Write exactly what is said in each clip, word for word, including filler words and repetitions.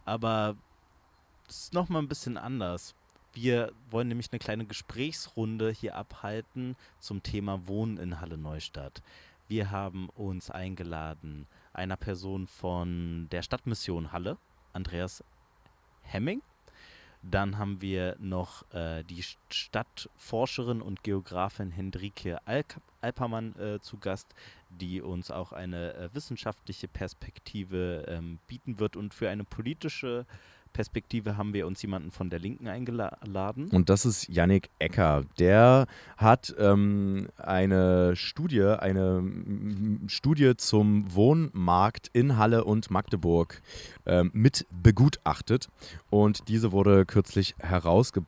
aber es ist nochmal ein bisschen anders. Wir wollen nämlich eine kleine Gesprächsrunde hier abhalten zum Thema Wohnen in Halle Neustadt. Wir haben uns eingeladen, einer Person von der Stadtmission Halle, Andreas Hemming. Dann haben wir noch äh, die Stadtforscherin und Geografin Hendrike Alk- Alpermann äh, zu Gast, die uns auch eine äh, wissenschaftliche Perspektive ähm, bieten wird. Und für eine politische Perspektive haben wir uns jemanden von der Linken eingeladen. Und das ist Yannick Ecker. Der hat ähm, eine Studie, eine m- Studie zum Wohnmarkt in Halle und Magdeburg ähm, mit begutachtet. Und diese wurde kürzlich herausgebracht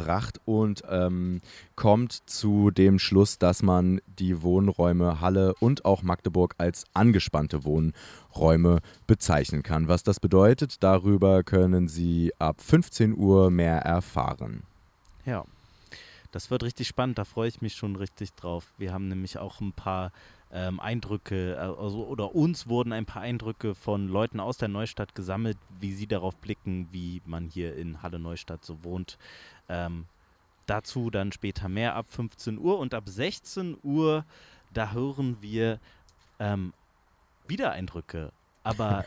und ähm, kommt zu dem Schluss, dass man die Wohnräume Halle und auch Magdeburg als angespannte Wohnräume bezeichnen kann. Was das bedeutet, darüber können Sie ab fünfzehn Uhr mehr erfahren. Ja, das wird richtig spannend, da freue ich mich schon richtig drauf. Wir haben nämlich auch ein paar ähm, Eindrücke, also, oder uns wurden ein paar Eindrücke von Leuten aus der Neustadt gesammelt, wie sie darauf blicken, wie man hier in Halle Neustadt so wohnt. Ähm, dazu dann später mehr ab fünfzehn Uhr und ab sechzehn Uhr, da hören wir ähm, wieder Eindrücke, aber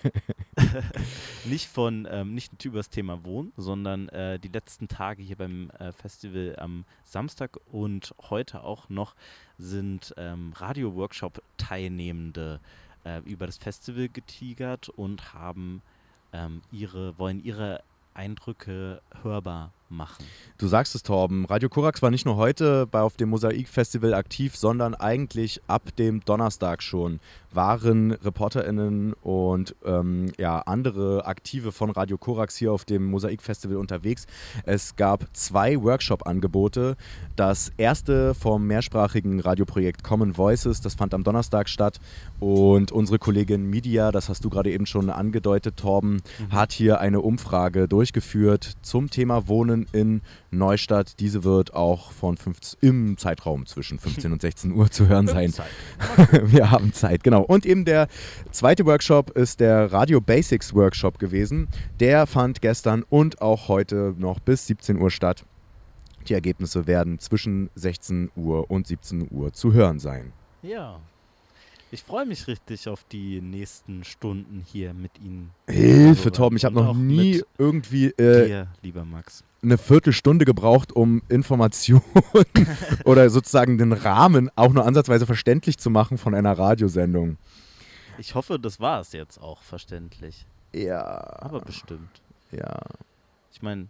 nicht von, ähm, nicht über das Thema Wohnen, sondern äh, die letzten Tage hier beim äh, Festival am Samstag und heute auch noch sind ähm, Radio-Workshop-Teilnehmende äh, über das Festival getigert und haben ähm, ihre, wollen ihre Eindrücke hörbar machen. Du sagst es, Torben. Radio Korax war nicht nur heute bei auf dem Mosaik-Festival aktiv, sondern eigentlich ab dem Donnerstag schon waren ReporterInnen und ähm, ja, andere Aktive von Radio Korax hier auf dem Mosaik-Festival unterwegs. Es gab zwei Workshop-Angebote. Das erste vom mehrsprachigen Radioprojekt Common Voices, das fand am Donnerstag statt. Und unsere Kollegin Media, das hast du gerade eben schon angedeutet, Torben, mhm. hat hier eine Umfrage durchgeführt zum Thema Wohnen in Neustadt. Diese wird auch von fünfzehn, im Zeitraum zwischen fünfzehn und sechzehn Uhr zu hören sein. Wir haben Zeit, genau. Und eben der zweite Workshop ist der Radio Basics Workshop gewesen. Der fand gestern und auch heute noch bis siebzehn Uhr statt. Die Ergebnisse werden zwischen sechzehn Uhr und siebzehn Uhr zu hören sein. Ja. Ich freue mich richtig auf die nächsten Stunden hier mit Ihnen. Hilfe, Torben, ich habe noch nie irgendwie äh, dir, lieber Max, eine Viertelstunde gebraucht, um Informationen oder sozusagen den Rahmen auch nur ansatzweise verständlich zu machen von einer Radiosendung. Ich hoffe, das war es jetzt auch verständlich. Ja. Aber bestimmt. Ja. Ich meine,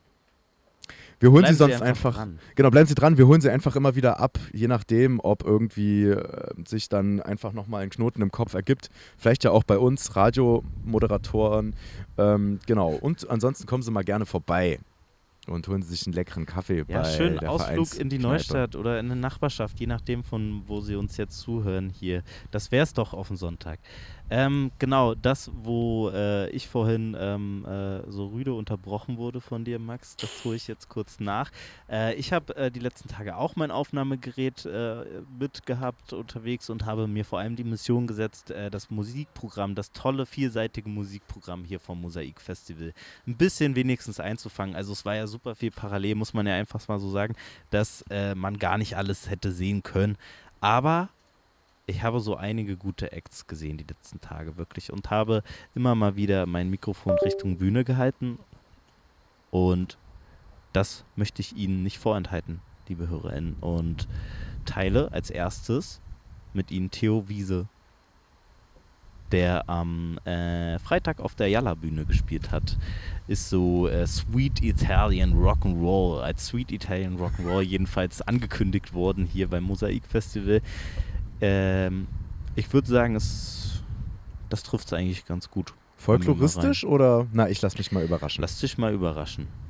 wir holen bleiben sie sonst Sie einfach, einfach, dran. Genau, bleiben Sie dran, wir holen sie einfach immer wieder ab, je nachdem, ob irgendwie äh, sich dann einfach nochmal ein Knoten im Kopf ergibt. Vielleicht ja auch bei uns, Radiomoderatoren. Ähm, genau, und ansonsten kommen Sie mal gerne vorbei und holen Sie sich einen leckeren Kaffee ja, bei schön der Ausflug in die Vereinskneipe. Neustadt oder in eine Nachbarschaft, je nachdem, von wo Sie uns jetzt zuhören hier. Das wäre es doch auf den Sonntag. Ähm, genau, das, wo äh, ich vorhin ähm, äh, so rüde unterbrochen wurde von dir, Max, das tue ich jetzt kurz nach. Äh, ich habe äh, die letzten Tage auch mein Aufnahmegerät äh, mitgehabt unterwegs und habe mir vor allem die Mission gesetzt, äh, das Musikprogramm, das tolle, vielseitige Musikprogramm hier vom Mosaik Festival ein bisschen wenigstens einzufangen. Also es war ja super viel parallel, muss man ja einfach mal so sagen, dass äh, man gar nicht alles hätte sehen können. Aber ich habe so einige gute Acts gesehen die letzten Tage wirklich und habe immer mal wieder mein Mikrofon Richtung Bühne gehalten und das möchte ich Ihnen nicht vorenthalten, liebe HörerInnen, und teile als erstes mit Ihnen Theo Wiese, der am äh, Freitag auf der Jalla-Bühne gespielt hat. Ist so äh, Sweet Italian Rock'n'Roll, als Sweet Italian Rock'n'Roll jedenfalls angekündigt worden hier beim Mosaik Festival. Ähm, ich würde sagen, es, das trifft es eigentlich ganz gut. Folkloristisch oder? Na, ich lass mich mal überraschen. Lass dich mal überraschen.